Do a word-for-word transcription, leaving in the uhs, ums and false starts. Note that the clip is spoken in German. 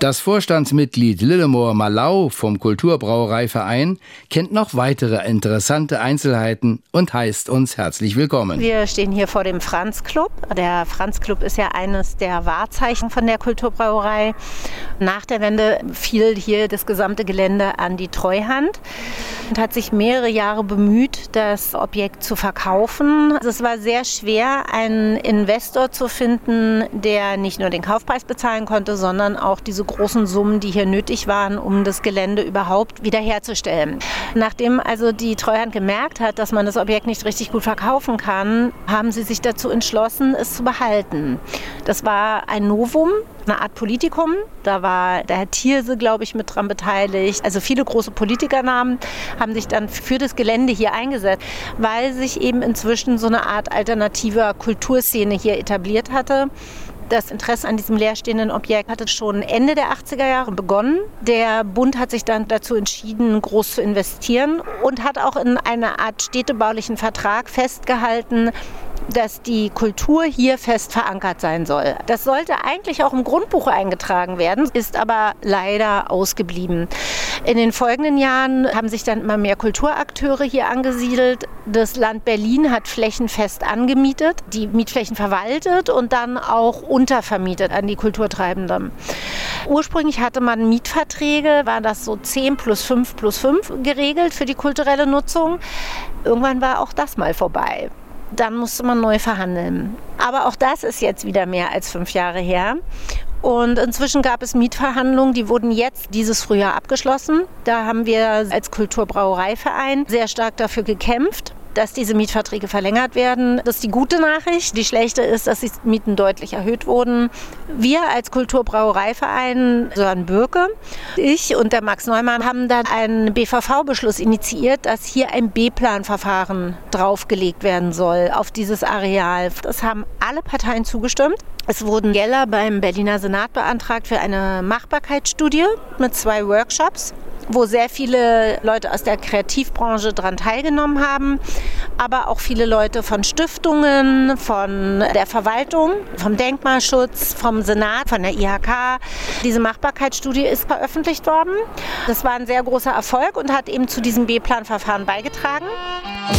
Das Vorstandsmitglied Lillemor Malau vom Kulturbrauereiverein kennt noch weitere interessante Einzelheiten und heißt uns herzlich willkommen. Wir stehen hier vor dem Franz Club. Der Franz Club ist ja eines der Wahrzeichen von der Kulturbrauerei. Nach der Wende fiel hier das gesamte Gelände an die Treuhand und hat sich mehrere Jahre bemüht, das Objekt zu verkaufen. Also es war sehr schwer, einen Investor zu finden, der nicht nur den Kaufpreis bezahlen konnte, sondern auch diese großen Summen, die hier nötig waren, um das Gelände überhaupt wiederherzustellen. Nachdem also die Treuhand gemerkt hat, dass man das Objekt nicht richtig gut verkaufen kann, haben sie sich dazu entschlossen, es zu behalten. Das war ein Novum, eine Art Politikum. Da war der Herr Thierse, glaube ich, mit dran beteiligt. Also viele große Politikernamen haben sich dann für das Gelände hier eingesetzt, weil sich eben inzwischen so eine Art alternativer Kulturszene hier etabliert hatte. Das Interesse an diesem leerstehenden Objekt hatte schon Ende der achtziger Jahre begonnen. Der Bund hat sich dann dazu entschieden, groß zu investieren und hat auch in einer Art städtebaulichen Vertrag festgehalten, dass die Kultur hier fest verankert sein soll. Das sollte eigentlich auch im Grundbuch eingetragen werden, ist aber leider ausgeblieben. In den folgenden Jahren haben sich dann immer mehr Kulturakteure hier angesiedelt. Das Land Berlin hat Flächen fest angemietet, die Mietflächen verwaltet und dann auch untervermietet an die Kulturtreibenden. Ursprünglich hatte man Mietverträge, war das so zehn plus fünf plus fünf geregelt für die kulturelle Nutzung. Irgendwann war auch das mal vorbei. Dann musste man neu verhandeln. Aber auch das ist jetzt wieder mehr als fünf Jahre her. Und inzwischen gab es Mietverhandlungen, die wurden jetzt dieses Frühjahr abgeschlossen. Da haben wir als Kulturbrauereiverein sehr stark dafür gekämpft, dass diese Mietverträge verlängert werden. Das ist die gute Nachricht. Die schlechte ist, dass die Mieten deutlich erhöht wurden. Wir als Kulturbrauereiverein, Sören Bürke, ich und der Max Neumann haben dann einen B V V-Beschluss initiiert, dass hier ein B-Plan-Verfahren draufgelegt werden soll auf dieses Areal. Das haben alle Parteien zugestimmt. Es wurden Gelder beim Berliner Senat beantragt für eine Machbarkeitsstudie mit zwei Workshops, wo sehr viele Leute aus der Kreativbranche daran teilgenommen haben, aber auch viele Leute von Stiftungen, von der Verwaltung, vom Denkmalschutz, vom Senat, von der I H K. Diese Machbarkeitsstudie ist veröffentlicht worden. Das war ein sehr großer Erfolg und hat eben zu diesem B-Plan-Verfahren beigetragen.